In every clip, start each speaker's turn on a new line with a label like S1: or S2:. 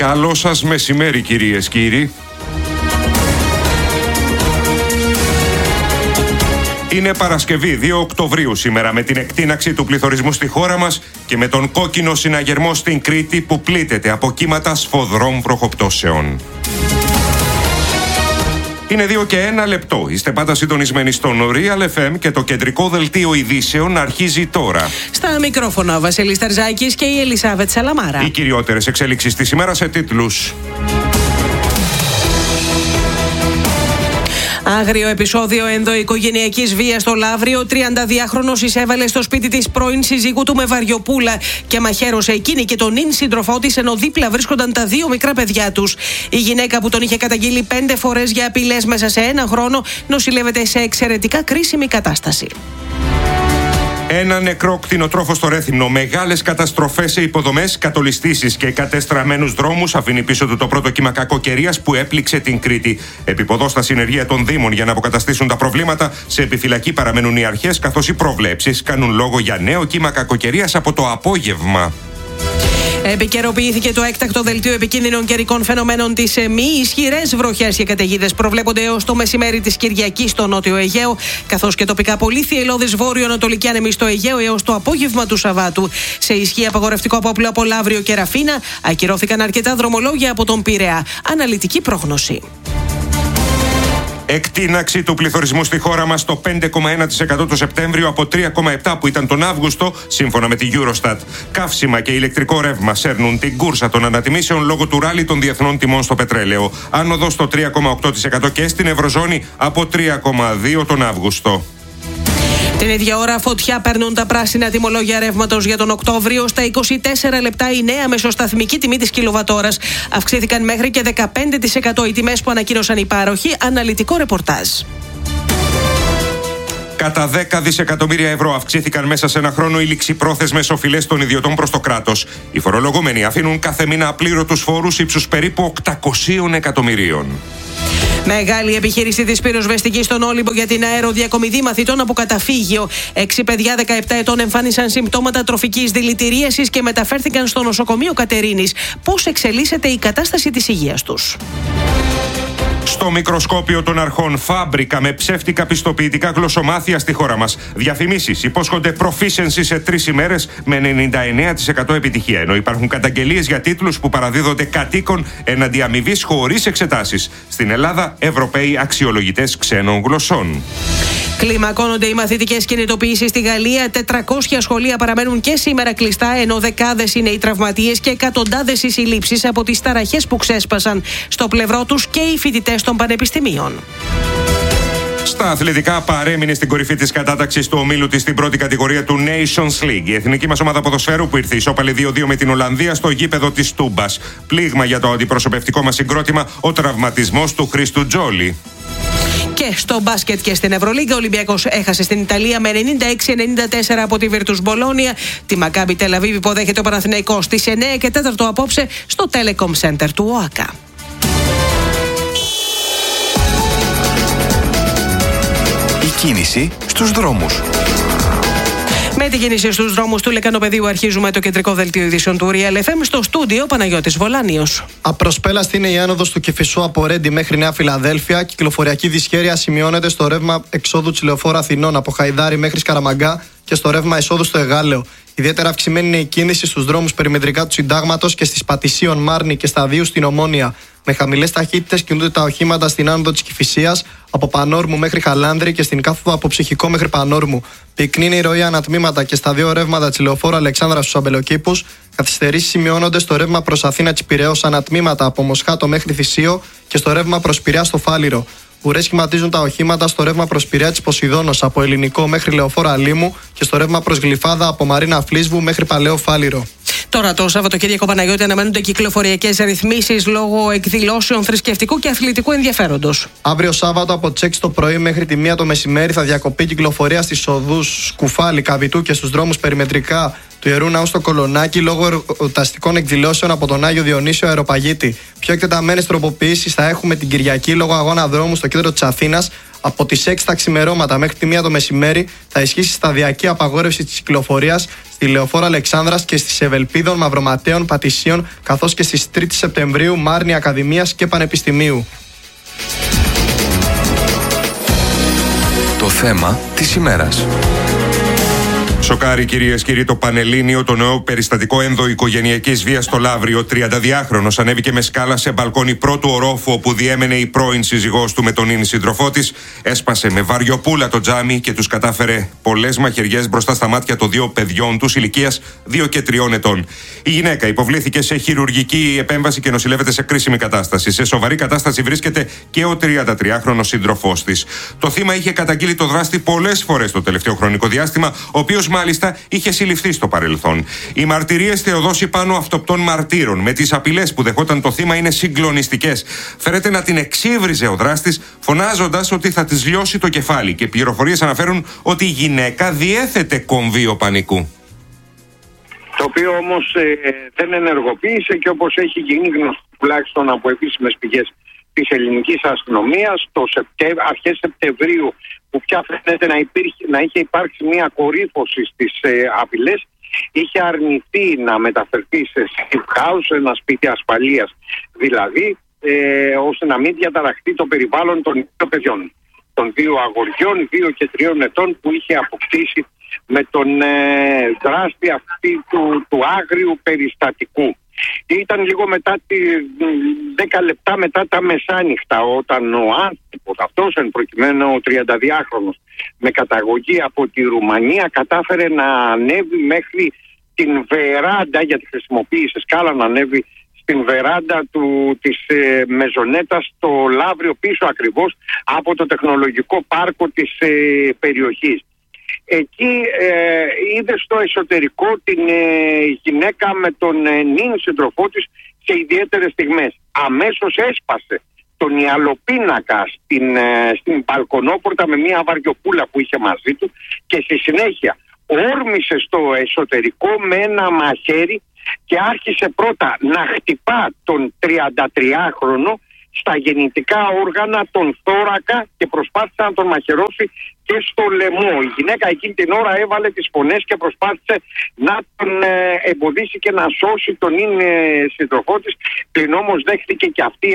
S1: Καλό σας μεσημέρι, κυρίες, κύριοι. Είναι Παρασκευή 2 Οκτωβρίου σήμερα, με την εκτείναξη του πληθωρισμού στη χώρα μας και με τον κόκκινο συναγερμό στην Κρήτη που πλήττεται από κύματα σφοδρών βροχοπτώσεων. Είναι 2 και 1 λεπτό. Είστε πάντα συντονισμένοι στον Real FM και το κεντρικό δελτίο ειδήσεων αρχίζει τώρα.
S2: Στα μικρόφωνα ο Βασίλης Ταρζάκης και η Ελισάβετ Σαλαμάρα.
S1: Οι κυριότερες εξέλιξεις της ημέρας σε τίτλους.
S2: Άγριο επεισόδιο ενδοοικογενειακής βίας στο Λαύριο. 32χρονος εισέβαλε στο σπίτι της πρώην συζύγου του με βαριοπούλα και μαχαίρωσε εκείνη και τον νυν σύντροφό της, ενώ δίπλα βρίσκονταν τα 2 μικρά παιδιά τους. Η γυναίκα, που τον είχε καταγγείλει 5 φορές για απειλές μέσα σε 1 χρόνο, νοσηλεύεται σε εξαιρετικά κρίσιμη κατάσταση.
S1: Ένα νεκρό κτηνοτρόφο στο Ρέθυμνο, μεγάλες καταστροφές σε υποδομές, κατολιστήσεις και κατεστραμμένους δρόμους αφήνει πίσω του το πρώτο κύμα κακοκαιρίας που έπληξε την Κρήτη. Επιποδός στα συνεργεία των Δήμων για να αποκαταστήσουν τα προβλήματα. Σε επιφυλακή παραμένουν οι αρχές, καθώς οι προβλέψεις κάνουν λόγο για νέο κύμα κακοκαιρίας από το απόγευμα.
S2: Επικαιροποιήθηκε το έκτακτο δελτίο επικίνδυνων καιρικών φαινομένων της ΕΜΗ. Ισχυρές βροχές και καταιγίδες προβλέπονται έως το μεσημέρι της Κυριακής στο νότιο Αιγαίο, καθώς και τοπικά πολύ θυελλώδης βόρειο-ανατολική άνεμη στο Αιγαίο έως το απόγευμα του Σαββάτου. Σε ισχύ απαγορευτικό απόπλο από Λαύριο και Ραφίνα, ακυρώθηκαν αρκετά δρομολόγια από τον Πειραιά. Αναλυτική πρόγνωση.
S1: Εκτείναξη του πληθωρισμού στη χώρα μας στο 5,1% το Σεπτέμβριο από 3,7% που ήταν τον Αύγουστο, σύμφωνα με τη Eurostat. Καύσιμα και ηλεκτρικό ρεύμα σέρνουν την κούρσα των ανατιμήσεων λόγω του ράλι των διεθνών τιμών στο πετρέλαιο. Άνοδο στο 3,8% και στην Ευρωζώνη από 3,2% τον Αύγουστο.
S2: Την ίδια ώρα φωτιά παίρνουν τα πράσινα τιμολόγια ρεύματος για τον Οκτώβριο. Στα 24 λεπτά η νέα μεσοσταθμική τιμή της κιλοβατόρας αυξήθηκαν μέχρι και 15% οι τιμές που ανακοίνωσαν οι πάροχοι. Αναλυτικό ρεπορτάζ.
S1: Κατά 10 δισεκατομμύρια ευρώ αυξήθηκαν μέσα σε 1 χρόνο οι ληξιπρόθεσμες οφειλές των ιδιωτών προς το κράτος. Οι φορολογούμενοι αφήνουν κάθε μήνα απλήρωτους φόρους ύψους περίπου 800 εκατομμυρίων.
S2: Μεγάλη επιχείρηση της πυροσβεστικής στον Όλυμπο για την αεροδιακομιδή μαθητών από καταφύγιο. 6 παιδιά 17 ετών εμφάνισαν συμπτώματα τροφικής δηλητηρίασης και μεταφέρθηκαν στο νοσοκομείο Κατερίνης. Πώς εξελίσσεται η κατάσταση της υγείας τους?
S1: Στο μικροσκόπιο των αρχών, φάμπρικα με ψεύτικα πιστοποιητικά γλωσσομάθεια στη χώρα μας. Διαφημίσεις υπόσχονται proficiency σε 3 ημέρες με 99% επιτυχία. Ενώ υπάρχουν καταγγελίες για τίτλους που παραδίδονται κατοίκων εναντί αμοιβής χωρίς εξετάσεις. Στην Ελλάδα, Ευρωπαίοι αξιολογητές ξένων γλωσσών.
S2: Κλιμακώνονται οι μαθητικές κινητοποιήσεις στη Γαλλία. 400 σχολεία παραμένουν και σήμερα κλειστά, ενώ δεκάδες είναι οι τραυματίες και εκατοντάδες οι συλλήψεις από τις ταραχές που ξέσπασαν στο πλευρό τους και οι φοιτητές των πανεπιστημίων.
S1: Στα αθλητικά, παρέμεινε στην κορυφή της κατάταξης του ομίλου της στην πρώτη κατηγορία του Nations League. Η εθνική μας ομάδα ποδοσφαίρου που ήρθε ισόπαλη 2-2 με την Ολλανδία στο γήπεδο της Τούμπας. Πλήγμα για το αντιπροσωπευτικό μας συγκρότημα, ο τραυματισμός του Χρήστου Τζόλι.
S2: Και στο μπάσκετ και στην Ευρωλίγκα, ο Ολυμπιακός έχασε στην Ιταλία με 96-94 από τη Virtus Μπολόνια. Τη Μακάμπι Τελαβίβ υποδέχεται ο Παναθηναϊκός στις 9 και 4 απόψε στο Telecom Center του ΟΑΚΑ.
S3: Η κίνηση στους δρόμους.
S2: Με την κίνηση στους δρόμους του Λεκανοπεδίου αρχίζουμε το κεντρικό δελτίο ειδήσεων του Real FM. Στο στούντιο Παναγιώτης Βολάνιος.
S4: Απροσπέλαστη είναι η άνοδος του Κηφισού από Ρέντι μέχρι Νέα Φιλαδέλφια. Κυκλοφοριακή δυσχέρεια σημειώνεται στο ρεύμα εξόδου της Λεωφόρου Αθηνών από Χαϊδάρι μέχρι Σκαραμαγκά και στο ρεύμα εισόδου στο Εγάλεο. Ιδιαίτερα αυξημένη είναι η κίνηση στους δρόμους περιμετρικά του Συντάγματος και στις Πατησίων Μάρνη και Σταδίου στην Ομόνια. Με χαμηλές ταχύτητες κινούνται τα οχήματα στην άνοδο της Κηφισίας από Πανόρμου μέχρι Χαλάνδρη και στην κάθοδο από Ψυχικό μέχρι Πανόρμου. Πυκνή είναι η ροή ανατμήματα και στα 2 ρεύματα της Λεωφόρου Αλεξάνδρας στους Αμπελοκήπους. Καθυστερήσεις σημειώνονται στο ρεύμα προς Αθήνα της Πειραιώς ανατμήματα από Μοσχάτο μέχρι Θησίο και στο ρεύμα προς Πειραιά στο Φάληρο. Ουρές σχηματίζουν τα οχήματα στο ρεύμα προς Πειραιά της Ποσειδώνος από Ελληνικό μέχρι Λεωφόρο Αλήμου και στο ρεύμα προς Γλυφάδα από Μαρίνα Φλίσβου μέχρι Παλαιό Φάληρο.
S2: Τώρα το Σαββατοκύριακο, Παναγιώτη, αναμένονται κυκλοφοριακές ρυθμίσεις λόγω εκδηλώσεων θρησκευτικού και αθλητικού ενδιαφέροντος.
S4: Αύριο Σάββατο από τις 6 το πρωί μέχρι τη 1 το μεσημέρι θα διακοπεί κυκλοφορία στις οδούς Σκουφάλη, Καβιτού και στους δρόμους περιμετρικά του Ιερού Ναού στο Κολονάκι λόγω εορταστικών εκδηλώσεων από τον Άγιο Διονύσιο Αεροπαγίτη. Πιο εκτεταμένες τροποποιήσεις θα έχουμε την Κυριακή λόγω αγώνα δρόμου στο κέντρο της Αθήνας Από τις 6 τα ξημερώματα μέχρι τη 1 το μεσημέρι θα ισχύσει σταδιακή απαγόρευση της κυκλοφορίας στη Λεωφόρο Αλεξάνδρας και στις Ευελπίδων, Μαυροματέων, Πατησίων, καθώς και στις 3 Σεπτεμβρίου Μάρνη, Ακαδημίας και Πανεπιστημίου.
S3: Το θέμα της ημέρας.
S1: Σοκάρει, κυρίες και κύριοι, το Πανελλήνιο το νέο περιστατικό ενδοοικογενειακής βίας στο Λαύριο. 32χρονος ανέβηκε με σκάλα σε μπαλκόνι πρώτου ορόφου όπου διέμενε η πρώην σύζυγός του με τον ίνη σύντροφό της. Έσπασε με βαριοπούλα το τζάμι και τους κατάφερε πολλές μαχαιριές μπροστά στα μάτια των 2 παιδιών τους ηλικίας 2 και 3 ετών. Η γυναίκα υποβλήθηκε σε χειρουργική επέμβαση και νοσηλεύεται σε κρίσιμη κατάσταση. Σε σοβαρή κατάσταση βρίσκεται και ο 33χρονος σύντροφός της. Το θύμα είχε καταγγείλει το δράστη πολλές φορές το τελευταίο χρονικό διάστημα, ο οποίος μάλιστα είχε συλληφθεί στο παρελθόν. Οι μαρτυρίες Θεοδόση πάνω αυτοπτών μαρτύρων με τις απειλές που δεχόταν το θύμα είναι συγκλονιστικές. Φέρεται να την εξύβριζε ο δράστης, φωνάζοντας ότι θα της λιώσει το κεφάλι, και πληροφορίες αναφέρουν ότι η γυναίκα διέθετε κομβείο πανικού.
S5: Το οποίο όμως δεν ενεργοποίησε, και όπως έχει γίνει γνωστό τουλάχιστον από επίσημες πηγές της ελληνικής αστυνομίας, αρχές Σεπτεμβρίου, που πια φαίνεται να είχε υπάρξει μια κορύφωση στις απειλές, είχε αρνηθεί να μεταφερθεί σε safe house, ένα σπίτι ασφαλείας δηλαδή, ώστε να μην διαταραχθεί το περιβάλλον των 2 παιδιών, των 2 αγοριών 2 και 3 ετών που είχε αποκτήσει με τον δράστη αυτή του άγριου περιστατικού. Ήταν λίγο μετά 10 λεπτά μετά τα μεσάνυχτα, όταν ο άνθρωπος αυτός, εν προκειμένου ο 32χρονος με καταγωγή από τη Ρουμανία, κατάφερε να ανέβει μέχρι την βεράντα, γιατί χρησιμοποίησε σκάλα, να ανέβει στην βεράντα της μεζονέτας στο Λαύριο, πίσω ακριβώς από το τεχνολογικό πάρκο της περιοχής. Εκεί είδε στο εσωτερικό την γυναίκα με τον νυν σύντροφό της σε ιδιαίτερες στιγμές. Αμέσως έσπασε τον ιαλοπίνακα στην μπαλκονόπορτα με μια βαριοπούλα που είχε μαζί του, και στη συνέχεια όρμησε στο εσωτερικό με ένα μαχαίρι και άρχισε πρώτα να χτυπά τον 33χρονο στα γεννητικά όργανα, τον θώρακα, και προσπάθησε να τον μαχαιρώσει και στο λαιμό. Η γυναίκα εκείνη την ώρα έβαλε τις φωνές και προσπάθησε να τον εμποδίσει και να σώσει τον σύντροφό της, πλην όμως δέχτηκε και αυτή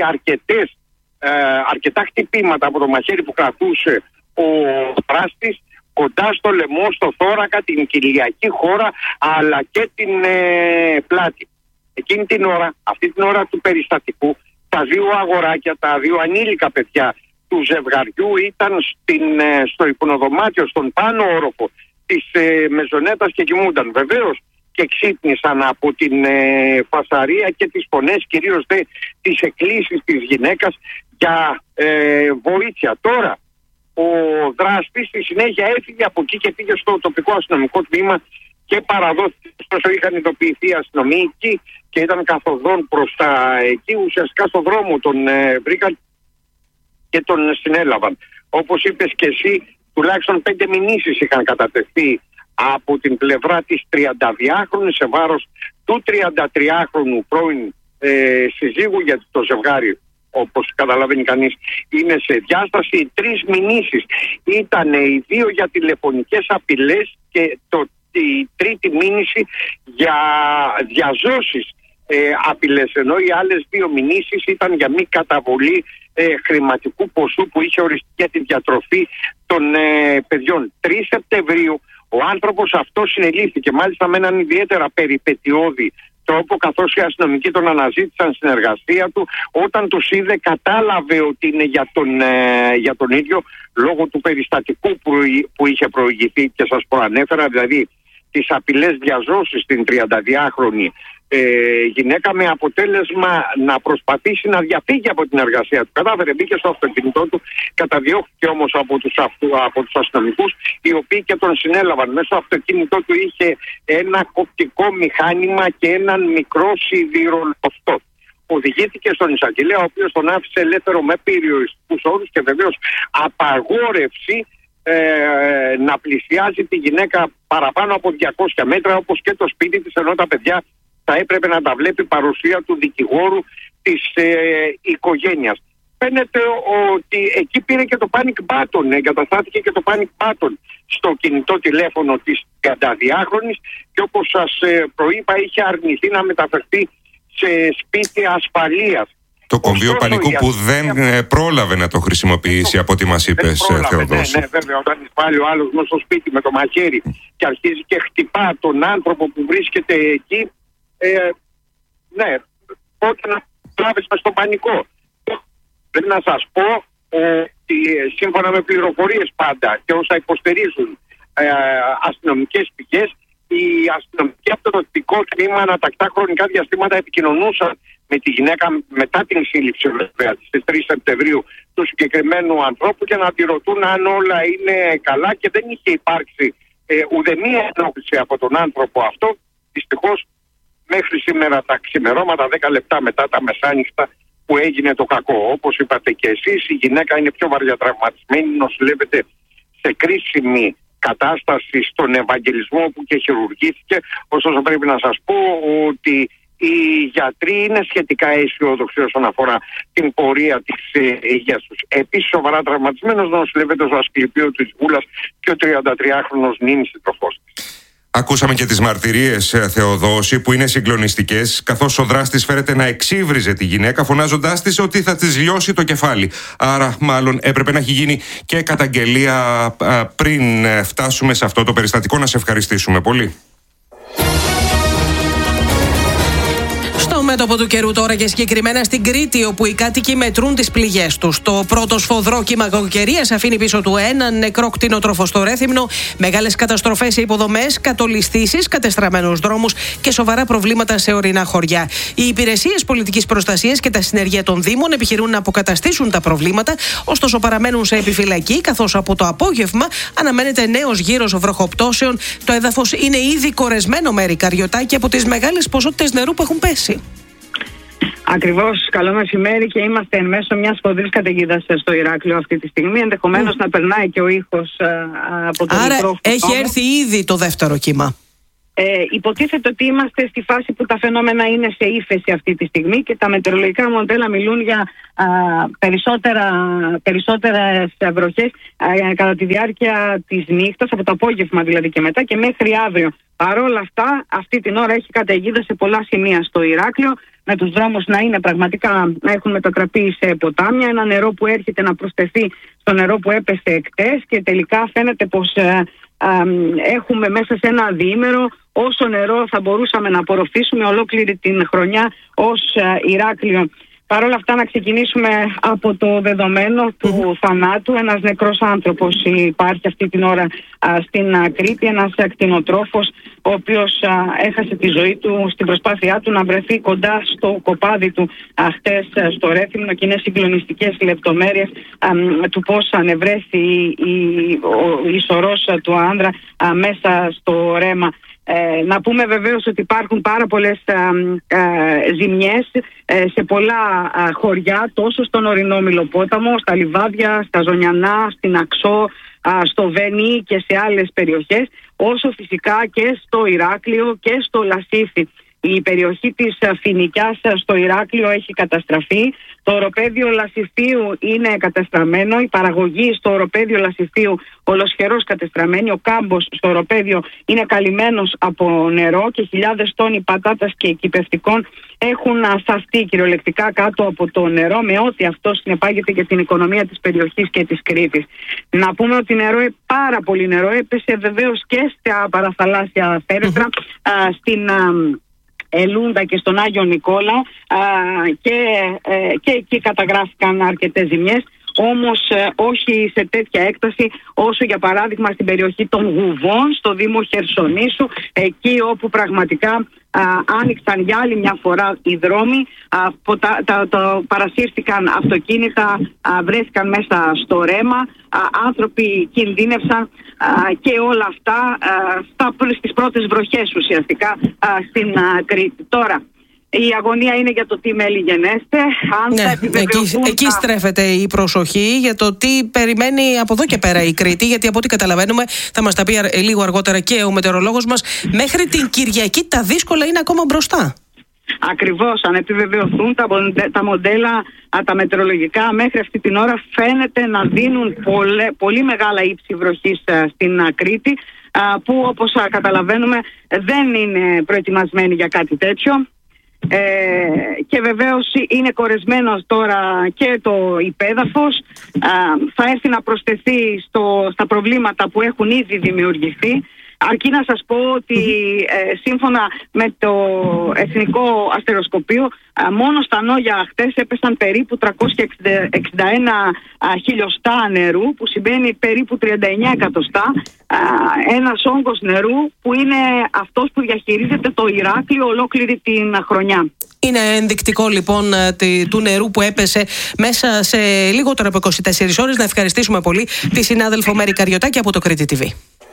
S5: αρκετά χτυπήματα από το μαχαίρι που κρατούσε ο δράστης κοντά στο λαιμό, στο θώρακα, την κοιλιακή χώρα αλλά και την πλάτη. Εκείνη την ώρα, αυτή την ώρα του περιστατικού, τα 2 αγοράκια, τα 2 ανήλικα παιδιά του ζευγαριού ήταν στο υπνοδωμάτιο, στον πάνω όροφο της μεζονέτας και κοιμούνταν. Βεβαίως και ξύπνησαν από την φασαρία και τις φωνές, κυρίως τις εκκλήσεις της γυναίκας για βοήθεια. Τώρα ο δράστης στη συνέχεια έφυγε από εκεί και πήγε στο τοπικό αστυνομικό τμήμα και παραδόθηκε. Ωστόσο είχαν ειδοποιηθεί οι αστυνομικοί και ήταν καθοδόν προς τα εκεί. Ουσιαστικά στον δρόμο τον βρήκαν και τον συνέλαβαν. Όπως είπες και εσύ, τουλάχιστον 5 μηνύσεις είχαν κατατεθεί από την πλευρά της 32χρονης σε βάρος του 33χρονου πρώην συζύγου, γιατί το ζευγάρι, όπως καταλαβαίνει κανείς, είναι σε διάσταση. Οι 3 μηνύσεις ήταν οι 2 για τηλεφωνικές απειλές και η 3η μήνυση για διαζώσεις απειλές, ενώ οι άλλες 2 μηνύσεις ήταν για μη καταβολή χρηματικού ποσού που είχε οριστεί για τη διατροφή των παιδιών. 3 Σεπτεμβρίου ο άνθρωπος αυτός συνελήφθηκε, μάλιστα με έναν ιδιαίτερα περιπετειώδη τρόπο, καθώς οι αστυνομικοί τον αναζήτησαν στην εργασία του. Όταν τους είδε, κατάλαβε ότι είναι για τον ίδιο, λόγω του περιστατικού που είχε προηγηθεί και σας προανέφερα, δηλαδή τις απειλές διαζώσεις στην 32χρονη γυναίκα, με αποτέλεσμα να προσπαθήσει να διαφύγει από την εργασία του. Κατάφερε, μπήκε στο αυτοκίνητό του, καταδιώχθηκε όμως από τους αστυνομικούς, οι οποίοι και τον συνέλαβαν. Μέσα στο αυτοκίνητό του είχε ένα κοπτικό μηχάνημα και έναν μικρό σιδηρολοστό. Οδηγήθηκε στον εισαγγελέα, ο οποίος τον άφησε ελεύθερο με περιοριστικούς όρους και βεβαίως απαγόρευση να πλησιάζει τη γυναίκα παραπάνω από 200 μέτρα, όπως και το σπίτι της, ενώ τα παιδιά θα έπρεπε να τα βλέπει παρουσία του δικηγόρου της οικογένειας. φαίνεται ότι εκεί πήρε και το panic button, εγκαταστάθηκε και το panic button στο κινητό τηλέφωνο της 32χρονης και όπως σας προείπα είχε αρνηθεί να μεταφερθεί σε σπίτι ασφαλείας.
S1: Το κομβίο πανικού που δεν πρόλαβε να το χρησιμοποιήσει από ό,τι μας είπες, Θεοδόση.
S5: Ναι, βέβαια, όταν εισβάλλει ο άλλος μέσα στο σπίτι με το μαχαίρι και αρχίζει και χτυπά τον άνθρωπο που βρίσκεται εκεί, ναι, πότε να τράβεις μες στον πανικό. Πρέπει να σας πω ότι σύμφωνα με πληροφορίες πάντα και όσα υποστηρίζουν αστυνομικές πηγές, οι αστυνομικοί από το δοτικό τμήμα ανατακτά χρονικά διαστήματα επικοινωνούσαν με τη γυναίκα μετά την σύλληψη βέβαια στις 3 Σεπτεμβρίου του συγκεκριμένου ανθρώπου για να τη ρωτούν αν όλα είναι καλά και δεν είχε υπάρξει ουδέμια ενόχληση από τον άνθρωπο αυτό. Δυστυχώς μέχρι σήμερα τα ξημερώματα 10 λεπτά μετά τα μεσάνυχτα που έγινε το κακό. Όπως είπατε και εσείς, η γυναίκα είναι πιο βαριά τραυματισμένη, νοσηλεύεται σε κρίσιμη κατάσταση στον Ευαγγελισμό που και χειρουργήθηκε. Ωστόσο πρέπει να σας πω ότι οι γιατροί είναι σχετικά αισιόδοξοι όσον αφορά την πορεία της υγείας τους. Επίσης σοβαρά τραυματισμένος νοσηλεύεται στο Ασκληπείο της Βούλας και ο 33χρονος Νίμης συντροφός της.
S1: Ακούσαμε και τις μαρτυρίες, Θεοδόση, που είναι συγκλονιστικές, καθώς ο δράστης φέρεται να εξύβριζε τη γυναίκα, φωνάζοντάς της ότι θα της λιώσει το κεφάλι. Άρα, μάλλον έπρεπε να έχει γίνει και καταγγελία πριν φτάσουμε σε αυτό το περιστατικό. Να σε ευχαριστήσουμε πολύ.
S2: Στο μέτωπο του καιρού τώρα και συγκεκριμένα στην Κρήτη, όπου οι κάτοικοι μετρούν τις πληγές τους. Το πρώτο σφοδρό κύμα κακοκαιρίας αφήνει πίσω του έναν νεκρό κτηνοτρόφο στο Ρέθυμνο, μεγάλες καταστροφές σε υποδομές, κατολισθήσεις, κατεστραμμένους δρόμους και σοβαρά προβλήματα σε ορεινά χωριά. Οι υπηρεσίες πολιτικής προστασίας και τα συνεργεία των Δήμων επιχειρούν να αποκαταστήσουν τα προβλήματα, ωστόσο παραμένουν σε επιφυλακή, καθώς από το απόγευμα αναμένεται νέος γύρος βροχοπτώσεων. Το έδαφος είναι ήδη κορεσμένο με ρικαριωτάκι από τις μεγάλες ποσότητες νερού που έχουν πέσει.
S6: Ακριβώς, καλό μεσημέρι και είμαστε εν μέσω μιας σφοδρής καταιγίδας στο Ηράκλειο αυτή τη στιγμή. Ενδεχομένως να περνάει και ο ήχος από το μικρόφωνο.
S2: Άρα έχει έρθει ήδη το δεύτερο κύμα.
S6: Υποτίθεται ότι είμαστε στη φάση που τα φαινόμενα είναι σε ύφεση αυτή τη στιγμή και τα μετεωρολογικά μοντέλα μιλούν για περισσότερες βροχές κατά τη διάρκεια της νύχτας, από το απόγευμα δηλαδή και μετά και μέχρι αύριο. Παρ' όλα αυτά, αυτή την ώρα έχει καταιγίδα σε πολλά σημεία στο Ηράκλειο, με τους δρόμους να είναι πραγματικά, να έχουν μετατραπεί σε ποτάμια, ένα νερό που έρχεται να προσθεθεί στο νερό που έπεσε εκτές και τελικά φαίνεται πως έχουμε μέσα σε ένα διήμερο όσο νερό θα μπορούσαμε να απορροφήσουμε ολόκληρη την χρονιά ως Ηράκλειο. Παρ' όλα αυτά να ξεκινήσουμε από το δεδομένο του θανάτου. Ένας νεκρός άνθρωπος υπάρχει αυτή την ώρα στην Κρήτη, ένας κτηνοτρόφος ο οποίος έχασε τη ζωή του στην προσπάθειά του να βρεθεί κοντά στο κοπάδι του χτες στο Ρέθυμνο και είναι συγκλονιστικές λεπτομέρειες του πώς ανεβρέσει η σωρός του άνδρα μέσα στο ρέμα. Να πούμε βεβαίως ότι υπάρχουν πάρα πολλές ζημιές σε πολλά χωριά, τόσο στον ορεινό Μηλοπόταμο, στα Λιβάδια, στα Ζωνιανά, στην Αξό, στο Βενί και σε άλλες περιοχές, όσο φυσικά και στο Ηράκλειο και στο Λασίθι. Η περιοχή της Φοινικιάς στο Ηράκλειο έχει καταστραφεί. Το οροπέδιο Λασιθίου είναι καταστραμμένο. Η παραγωγή στο οροπέδιο Λασιθίου ολοσχερός κατεστραμμένη. Ο κάμπος στο οροπέδιο είναι καλυμμένος από νερό και χιλιάδες τόνοι πατάτας και κυπευτικών έχουν ασαφτεί κυριολεκτικά κάτω από το νερό, με ό,τι αυτό συνεπάγεται για την οικονομία της περιοχής και της Κρήτης. Να πούμε ότι πάρα πολύ νερό έπεσε βεβαίως και στα παραθαλάσσια θέρετρα, στην Ελούντα και στον Άγιο Νικόλαο και εκεί καταγράφηκαν αρκετές ζημιές, όμως όχι σε τέτοια έκταση όσο για παράδειγμα στην περιοχή των Γουβών, στο Δήμο Χερσονήσου, εκεί όπου πραγματικά άνοιξαν για άλλη μια φορά οι δρόμοι, παρασύρθηκαν αυτοκίνητα, βρέθηκαν μέσα στο ρέμα, άνθρωποι κινδύνευσαν και όλα αυτά στις πρώτες βροχές ουσιαστικά στην Κρήτη. Τώρα, η αγωνία είναι για το τι μέλη γενέστε.
S2: Εκεί στρέφεται η προσοχή για το τι περιμένει από εδώ και πέρα η Κρήτη, γιατί από ό,τι καταλαβαίνουμε, θα μας τα πει λίγο αργότερα και ο μετεωρολόγος μας, μέχρι την Κυριακή τα δύσκολα είναι ακόμα μπροστά.
S6: Ακριβώς, αν επιβεβαιωθούν τα μοντέλα, τα μετεωρολογικά μέχρι αυτή την ώρα φαίνεται να δίνουν πολύ μεγάλα ύψη βροχής στην Κρήτη, που όπως καταλαβαίνουμε δεν είναι προετοιμασμένοι για κάτι τέτοιο. Και βεβαίως είναι κορεσμένος τώρα και το υπέδαφος, θα έρθει να προσθεθεί στα προβλήματα που έχουν ήδη δημιουργηθεί. Αρκεί να σας πω ότι σύμφωνα με το Εθνικό Αστεροσκοπείο, μόνο στα Νόγια χτες έπεσαν περίπου 361 χιλιοστά νερού, που σημαίνει περίπου 39 εκατοστά, ένας όγκος νερού που είναι αυτός που διαχειρίζεται το Ηράκλειο ολόκληρη την χρονιά.
S2: Είναι ενδεικτικό λοιπόν του νερού που έπεσε μέσα σε λιγότερο από 24 ώρες. Να ευχαριστήσουμε πολύ τη συνάδελφο Μέρη Καριωτάκη από το Κρήτη TV.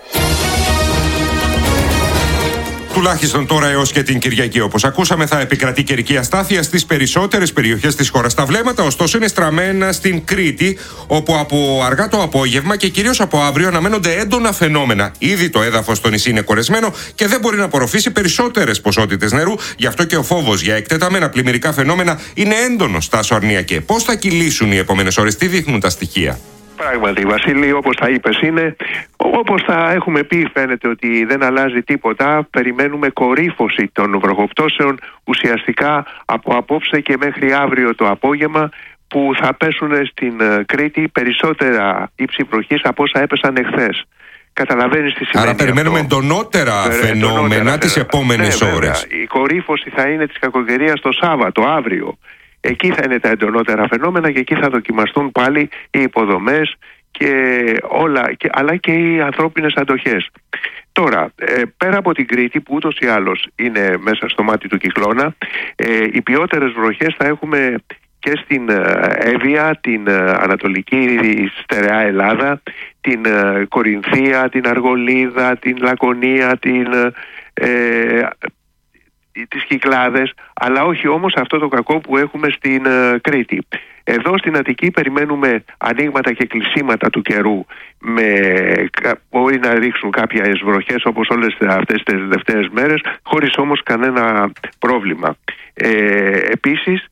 S1: Τουλάχιστον τώρα έως και την Κυριακή, όπως ακούσαμε, θα επικρατεί καιρική αστάθεια στις περισσότερες περιοχές της χώρας. Τα βλέμματα, ωστόσο, είναι στραμμένα στην Κρήτη, όπου από αργά το απόγευμα και κυρίως από αύριο αναμένονται έντονα φαινόμενα. Ήδη το έδαφος στο νησί είναι κορεσμένο και δεν μπορεί να απορροφήσει περισσότερες ποσότητες νερού. Γι' αυτό και ο φόβος για εκτεταμένα πλημμυρικά φαινόμενα είναι έντονος, Τάσο Αρνιακέ. Πώς θα κυλήσουν οι επόμενες ώρες, τι δείχνουν τα στοιχεία?
S7: Πράγματι, Βασίλη, όπως τα είπες, είναι όπως τα έχουμε πει, φαίνεται ότι δεν αλλάζει τίποτα. Περιμένουμε κορύφωση των βροχοπτώσεων ουσιαστικά από απόψε και μέχρι αύριο το απόγευμα, που θα πέσουν στην Κρήτη περισσότερα ύψη βροχής από όσα έπεσαν εχθές. Καταλαβαίνεις τι σημαίνει?
S1: Άρα περιμένουμε εντονότερα φαινόμενα τις επόμενες ώρες.
S7: Η κορύφωση θα είναι της κακοκαιρίας το Σάββατο, αύριο. Εκεί θα είναι τα εντονότερα φαινόμενα και εκεί θα δοκιμαστούν πάλι οι υποδομές και όλα, αλλά και οι ανθρώπινες αντοχές. Τώρα, πέρα από την Κρήτη, που ούτως ή άλλως είναι μέσα στο μάτι του κυκλώνα, οι βροχές θα έχουμε και στην Εύβοια, την Ανατολική Στερεά Ελλάδα, την Κορινθία, την Αργολίδα, την Λακωνία, τις Κυκλάδες, αλλά όχι όμως αυτό το κακό που έχουμε στην Κρήτη. Εδώ στην Αττική περιμένουμε ανοίγματα και κλεισίματα του καιρού, μπορεί να ρίξουν κάποιες βροχές όπως όλες αυτές τις τελευταίες μέρες, χωρίς όμως κανένα πρόβλημα. Επίσης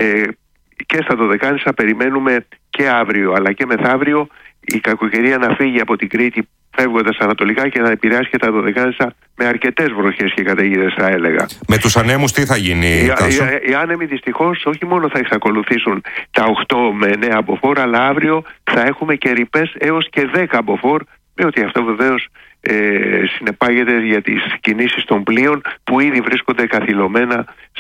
S7: και στα Δωδεκάνησα περιμένουμε και αύριο αλλά και μεθαύριο η κακοκαιρία να φύγει από την Κρήτη, φεύγοντας ανατολικά, και να επηρεάσει και τα Δωδεκάνησα με αρκετές βροχές και καταιγίδες, θα έλεγα.
S1: Με τους ανέμους τι θα γίνει, Τάσο?
S7: Οι άνεμοι δυστυχώς όχι μόνο θα εξακολουθήσουν τα 8 με 9 μποφόρ, αλλά αύριο θα έχουμε και ρηπές έως και 10 μποφόρ, με ότι αυτό βεβαίως συνεπάγεται για τις κινήσεις των πλοίων που ήδη βρίσκονται καθυλωμένα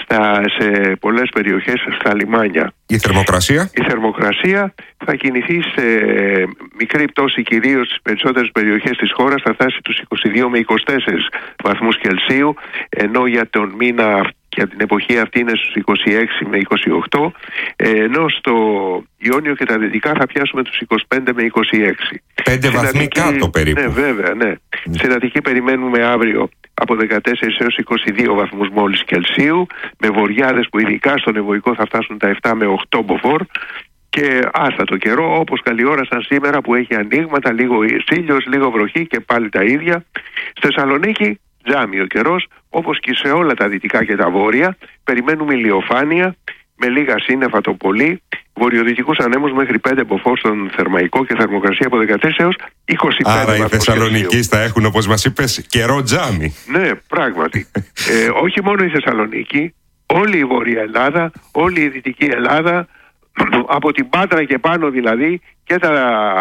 S7: σε πολλές περιοχές στα λιμάνια.
S1: Η θερμοκρασία?
S7: Η θερμοκρασία θα κινηθεί σε μικρή πτώση, κυρίως στις περισσότερες περιοχές της χώρας, θα φτάσει τους 22 με 24 βαθμούς Κελσίου, ενώ για τον μήνα για την εποχή αυτή είναι στους 26 με 28, ενώ στο Ιόνιο και τα Δυτικά θα πιάσουμε τους 25 με 26.
S1: 5 βαθμοί κάτω περίπου.
S7: Ναι, βέβαια, ναι. Στην Αττική περιμένουμε αύριο από 14 έως 22 βαθμούς μόλις Κελσίου, με βοριάδες που ειδικά στον Ευωικό θα φτάσουν τα 7 με 8 μποφόρ, και άστατο καιρό, όπως καλή ώρα σαν σήμερα που έχει ανοίγματα, λίγο ήλιος, λίγο βροχή και πάλι τα ίδια. Στη Θεσσαλονίκη τζάμι ο καιρός, όπως και σε όλα τα δυτικά και τα βόρεια. Περιμένουμε ηλιοφάνεια με λίγα σύννεφα το πολύ, βορειοδυτικούς ανέμους μέχρι 5 μποφόρ στον Θερμαϊκό και θερμοκρασία από 14 έως 25.
S1: Άρα οι Θεσσαλονικοί θα έχουν, όπως μας είπες, καιρό τζάμι.
S7: Ναι, πράγματι. Όχι μόνο η Θεσσαλονίκη, όλη η Βόρεια Ελλάδα, όλη η Δυτική Ελλάδα, από την Πάτρα και πάνω δηλαδή, και τα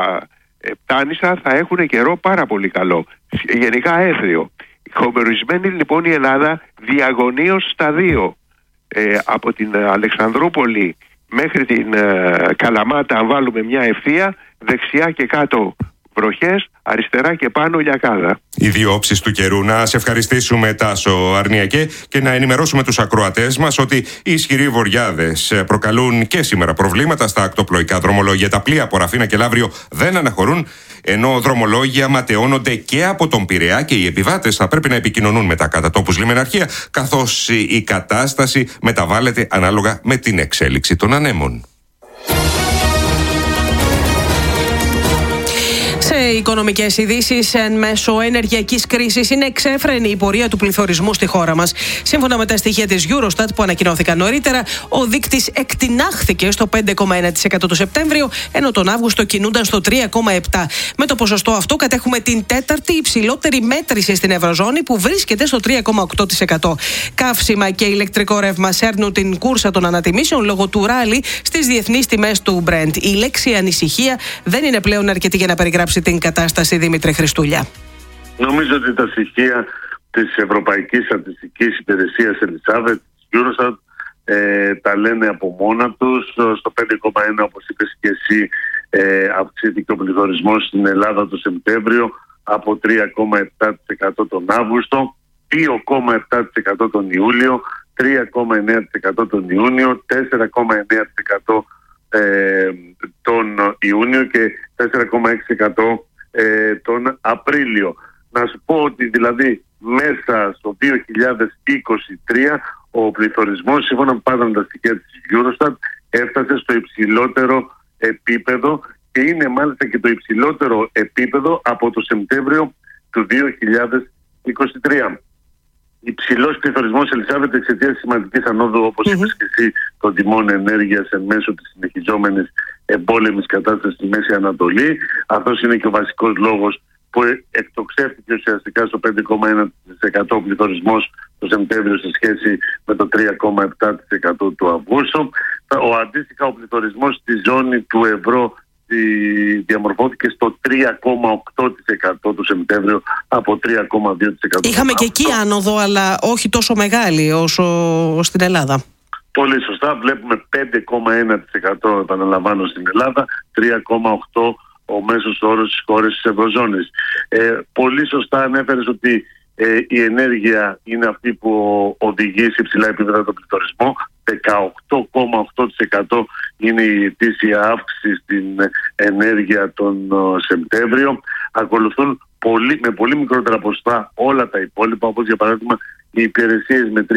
S7: Πτάνησα θα έχουν καιρό πάρα πολύ καλό. Γενικά έθριο. Χωμερισμένη λοιπόν η Ελλάδα διαγωνίως στα δύο. Από την Αλεξανδρούπολη μέχρι την Καλαμάτα, αν βάλουμε μια ευθεία, δεξιά και κάτω βροχές, αριστερά και πάνω λιακάδα.
S1: Οι δύο όψεις του καιρού. Να σε ευχαριστήσουμε, Τάσο Αρνιακέ, και να ενημερώσουμε τους ακροατές μας ότι οι ισχυροί βοριάδες προκαλούν και σήμερα προβλήματα στα ακτοπλοϊκά δρομολόγια. Τα πλοία από Ραφίνα και Λαύριο δεν αναχωρούν, ενώ δρομολόγια ματαιώνονται και από τον Πειραιά και οι επιβάτες θα πρέπει να επικοινωνούν με τα κατά τόπους λιμεναρχεία, καθώς η κατάσταση μεταβάλλεται ανάλογα με την εξέλιξη των ανέμων.
S2: Σε Σε οικονομικές ειδήσεις, εν μέσω ενεργειακής κρίσης, είναι εξέφρενη η πορεία του πληθωρισμού στη χώρα μας. Σύμφωνα με τα στοιχεία της Eurostat που ανακοινώθηκαν νωρίτερα, ο δείκτης εκτινάχθηκε στο 5,1% το Σεπτέμβριο, ενώ τον Αύγουστο κινούνταν στο 3,7%. Με το ποσοστό αυτό κατέχουμε την τέταρτη υψηλότερη μέτρηση στην Ευρωζώνη, που βρίσκεται στο 3,8%. Καύσιμα και ηλεκτρικό ρεύμα σέρνουν την κούρσα των ανατιμήσεων λόγω του ράλι στις διεθνείς τιμές του Brent. Η λέξη ανησυχία δεν είναι πλέον αρκετή για να περιγράψει την κατάσταση, Δημήτρη Χριστούλια.
S8: Νομίζω ότι τα στοιχεία της Ευρωπαϊκής Στατιστικής Υπηρεσίας Ελισάβετ, της Eurostat, τα λένε από μόνα τους. Στο 5,1, όπως είπες και εσύ, αυξήθηκε ο πληθωρισμός στην Ελλάδα το Σεπτέμβριο από 3,7% τον Αύγουστο, 2,7% τον Ιούλιο, 3,9% τον Ιούνιο, 4,9% τον Ιούνιο και 4,6% τον Απρίλιο. Να σου πω ότι δηλαδή μέσα στο 2023 ο πληθωρισμός, σύμφωνα με πάντα με τα στοιχεία της Eurostat, έφτασε στο υψηλότερο επίπεδο και είναι μάλιστα και το υψηλότερο επίπεδο από το Σεπτέμβριο του 2023. Υψηλός πληθωρισμός, Ελισάβετ, εξαιτίας της σημαντικής ανόδου, όπως είπες και εσύ, των τιμών ενέργειας εν μέσω της συνεχιζόμενης εμπόλεμης κατάστασης στη Μέση Ανατολή. Αυτός είναι και ο βασικός λόγος που εκτοξεύτηκε ουσιαστικά στο 5,1% πληθωρισμός το Σεπτέμβριο σε σχέση με το 3,7% του Αυγούστου. Αντίστοιχα, ο πληθωρισμός στη ζώνη του ευρώ διαμορφώθηκε στο 3,8% το Σεπτέμβριο από 3,2%.
S2: Είχαμε και εκεί άνοδο, αλλά όχι τόσο μεγάλη όσο στην Ελλάδα.
S8: Πολύ σωστά. Βλέπουμε 5,1% επαναλαμβάνω στην Ελλάδα, 3,8% ο μέσος όρος στις χώρες της Ευρωζώνης. Πολύ σωστά ανέφερες ότι η ενέργεια είναι αυτή που οδηγεί σε υψηλά επίπεδα τον πληθωρισμό. 18,8% είναι η ετήσια αύξηση στην ενέργεια τον Σεπτέμβριο. Ακολουθούν με πολύ μικρότερα ποσοστά όλα τα υπόλοιπα, όπως για παράδειγμα οι υπηρεσίες με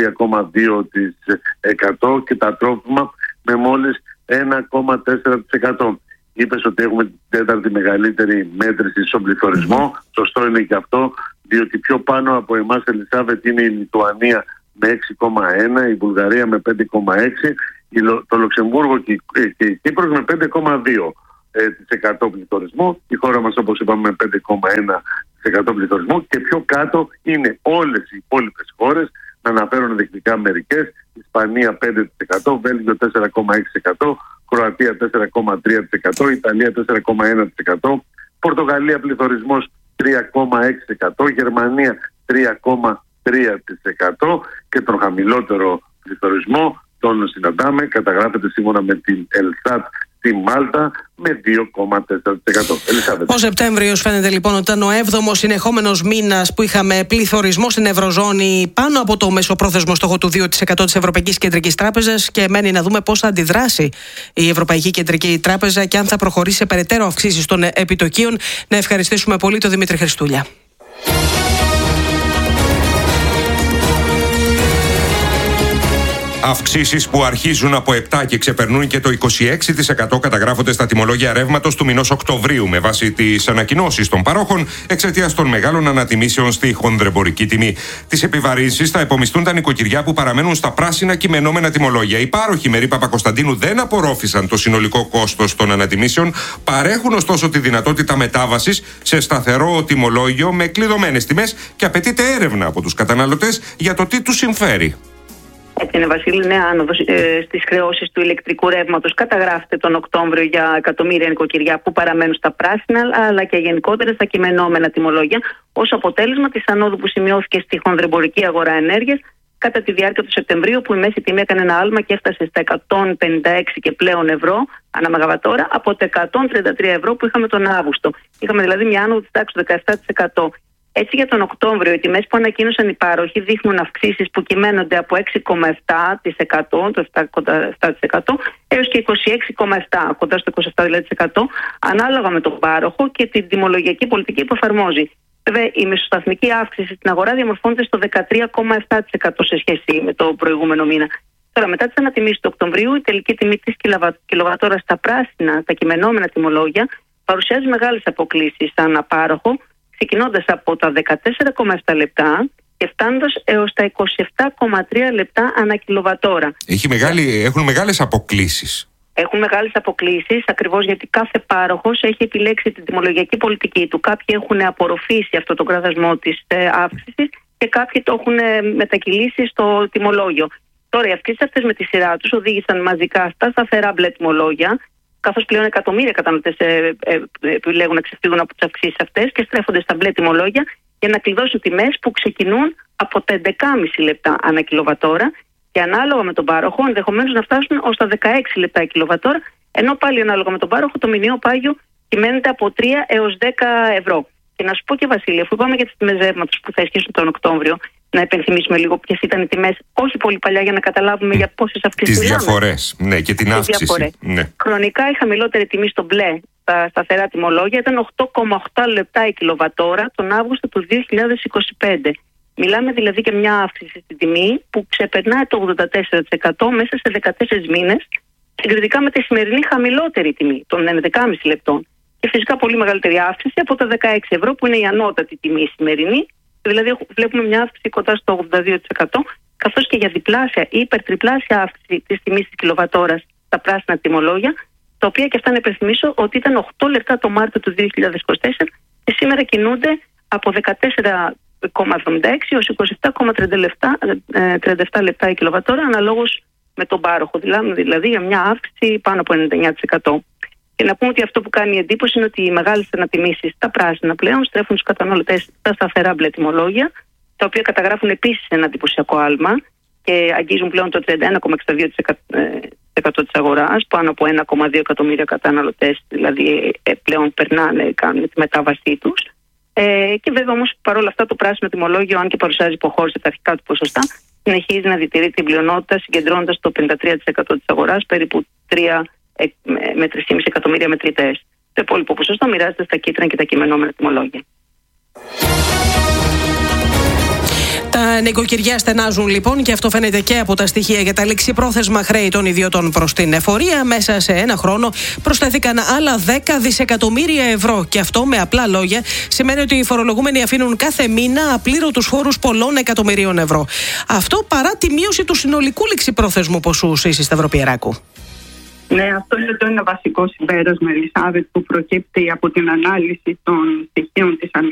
S8: 3,2% και τα τρόφιμα με μόλις 1,4%. Είπες ότι έχουμε την τέταρτη μεγαλύτερη μέτρηση στον πληθωρισμό. Σωστό είναι και αυτό, διότι πιο πάνω από εμάς, Ελισάβετ, είναι η Λιτουανία με 6,1%, η Βουλγαρία με 5,6%, το Λουξεμβούργο και η Κύπρος με 5,2% πληθωρισμό. Η χώρα μας, όπως είπαμε, με 5,1% πληθωρισμό, και πιο κάτω είναι όλες οι υπόλοιπες χώρες. Να αναφέρω ενδεικτικά μερικές: Ισπανία 5%, Βέλγιο 4,6%, Κροατία 4,3%, Ιταλία 4,1%, Πορτογαλία πληθωρισμός 3,6%, Γερμανία 3,3%, και τον χαμηλότερο πληθωρισμό τον συναντάμε, καταγράφεται σύμφωνα με την Ελστάτ, στη Μάλτα με 2,4%.
S2: Ο Σεπτέμβριος φαίνεται λοιπόν ότι ήταν ο 7ος συνεχόμενος μήνας που είχαμε πληθωρισμό στην Ευρωζώνη πάνω από το μεσοπρόθεσμο στόχο του 2% της Ευρωπαϊκής Κεντρικής Τράπεζας, και μένει να δούμε πώς θα αντιδράσει η Ευρωπαϊκή Κεντρική Τράπεζα και αν θα προχωρήσει σε περαιτέρω αυξήσεις των επιτοκίων. Να ευχαριστήσουμε πολύ τον Δημήτρη Χριστούλια.
S1: Αυξήσεις που αρχίζουν από 7% και ξεπερνούν και το 26% καταγράφονται στα τιμολόγια ρεύματος του μηνός Οκτωβρίου, με βάση τις ανακοινώσεις των παρόχων εξαιτίας των μεγάλων ανατιμήσεων στη χονδρεμπορική τιμή. Τις επιβαρύνσεις θα επομισθούν τα νοικοκυριά που παραμένουν στα πράσινα κειμενόμενα τιμολόγια. Οι πάροχοι Μερή Παπακοσταντίνου δεν απορρόφησαν το συνολικό κόστος των ανατιμήσεων, παρέχουν ωστόσο τη δυνατότητα μετάβασης σε σταθερό τιμολόγιο με κλειδωμένες τιμές, και απαιτείται έρευνα από τους καταναλωτές για το τι τους συμφέρει.
S6: Έτσι είναι, Βασίλη, νέα άνοδος στις χρεώσεις του ηλεκτρικού ρεύματος καταγράφεται τον Οκτώβριο για εκατομμύρια νοικοκυριά που παραμένουν στα πράσινα, αλλά και γενικότερα στα κειμενόμενα τιμολόγια, ως αποτέλεσμα της ανόδου που σημειώθηκε στη χονδρεμπορική αγορά ενέργειας κατά τη διάρκεια του Σεπτεμβρίου, που η μέση τιμή έκανε ένα άλμα και έφτασε στα 156 και πλέον ευρώ ανά μεγαβατόρα από τα 133 ευρώ που είχαμε τον Αύγουστο. Είχαμε δηλαδή μια άνοδο της τάξης του 17%. Έτσι, για τον Οκτώβριο, οι τιμές που ανακοίνωσαν οι πάροχοι δείχνουν αυξήσεις που κυμαίνονται από 6,7%, το 7,7%, έως και 26,7%, κοντά στο 27%, ανάλογα με τον πάροχο και την τιμολογιακή πολιτική που εφαρμόζει. Βέβαια, η μεσοσταθμική αύξηση στην αγορά διαμορφώνεται στο 13,7% σε σχέση με το προηγούμενο μήνα. Τώρα, μετά τις ανατιμήσεις του Οκτωβρίου, η τελική τιμή της κιλοβατόρας στα πράσινα, τα κειμενόμενα τιμολόγια, παρουσιάζει μεγάλες αποκλίσεις ανά πάροχο, ξεκινώντας από τα 14,7 λεπτά και φτάνοντας έως τα 27,3 λεπτά ανά κιλοβατόρα.
S1: Έχουν μεγάλες αποκλίσεις.
S6: Έχουν μεγάλες αποκλίσεις ακριβώς γιατί κάθε πάροχος έχει επιλέξει την τιμολογιακή πολιτική του. Κάποιοι έχουν απορροφήσει αυτό το κραδασμό της αύξησης και κάποιοι το έχουν μετακυλήσει στο τιμολόγιο. Τώρα οι αυξήσεις αυτές με τη σειρά τους οδήγησαν μαζικά στα σταθερά μπλε τιμολόγια, καθώς πλέον εκατομμύρια καταναλωτές επιλέγουν να ξεφύγουν από τις αυξήσεις αυτές και στρέφονται στα μπλε τιμολόγια για να κλειδώσουν τιμές που ξεκινούν από τα 11,5 λεπτά ανά κιλοβατόρα και ανάλογα με τον πάροχο ενδεχομένως να φτάσουν ως τα 16 λεπτά κιλοβατόρα, ενώ πάλι ανάλογα με τον πάροχο το μηνιαίο πάγιο κυμαίνεται από 3 έως 10 ευρώ. Και να σου πω και Βασίλεια, αφού είπαμε για τις τιμές ρεύματος που θα ισχύσουν τον Οκτώβριο, να υπενθυμίσουμε λίγο ποιες ήταν οι τιμές, όχι πολύ παλιά, για να καταλάβουμε για πόσες αυξήσεις
S1: μιλάμε. Τις διαφορές, ναι, και την αύξηση. Ναι.
S6: Χρονικά η χαμηλότερη τιμή στο μπλε, στα σταθερά τιμολόγια, ήταν 8,8 λεπτά η κιλοβατόρα τον Αύγουστο του 2025. Μιλάμε δηλαδή για μια αύξηση στην τιμή που ξεπερνάει το 84% μέσα σε 14 μήνες, συγκριτικά με τη σημερινή χαμηλότερη τιμή των 11,5 λεπτών. Και φυσικά πολύ μεγαλύτερη αύξηση από τα 16 ευρώ που είναι η ανώτατη τιμή σημερινή. Δηλαδή βλέπουμε μια αύξηση κοντά στο 82%, καθώς και για διπλάσια ή υπερτριπλάσια αύξηση της τιμής της κιλοβατόρας στα πράσινα τιμολόγια, τα οποία και αυτά να υπενθυμίσω ότι ήταν 8 λεπτά το Μάρτιο του 2024 και σήμερα κινούνται από 14,76 έως 27,37 λεπτά η κιλοβατόρα αναλόγως με τον πάροχο, δηλαδή για μια αύξηση πάνω από 99%. Και να πούμε ότι αυτό που κάνει εντύπωση είναι ότι οι μεγάλες ανατιμήσεις στα πράσινα πλέον στρέφουν τους καταναλωτές στα σταθερά μπλε τιμολόγια, τα οποία καταγράφουν επίσης ένα εντυπωσιακό άλμα και αγγίζουν πλέον το 31,62% της αγοράς, πάνω από 1,2 εκατομμύρια καταναλωτές, δηλαδή πλέον κάνουν τη μετάβασή τους. Και βέβαια όμως παρόλα αυτά το πράσινο τιμολόγιο, αν και παρουσιάζει υποχώρηση τα αρχικά του ποσοστά, συνεχίζει να διατηρεί την πλειονότητα, συγκεντρώνοντας το 53% της αγοράς, περίπου 3 με 3,5 εκατομμύρια μετρητές. Το υπόλοιπο ποσοστό μοιράζεται στα κίτρινα και τα κειμενόμενα τιμολόγια.
S2: Τα νοικοκυριά στενάζουν λοιπόν και αυτό φαίνεται και από τα στοιχεία για τα ληξιπρόθεσμα χρέη των ιδιωτών προς την εφορία. Μέσα σε ένα χρόνο προσθέθηκαν άλλα 10 δισεκατομμύρια ευρώ. Και αυτό με απλά λόγια σημαίνει ότι οι φορολογούμενοι αφήνουν κάθε μήνα απλήρωτους φόρους πολλών εκατομμυρίων ευρώ. Αυτό παρά τη μείωση του συνολικού ληξιπρόθεσμου ποσού, Σύση Σταυροπιεράκου.
S9: Ναι, αυτό είναι το ένα βασικό συμπέρασμα, Ελισάβετ, που προκύπτει από την ανάλυση των στοιχείων της